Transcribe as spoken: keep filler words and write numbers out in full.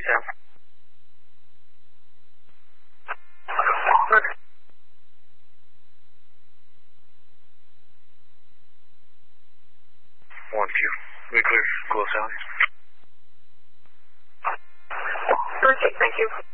Sam. Good. One Q. We clear. Close out. Perfect, thank you.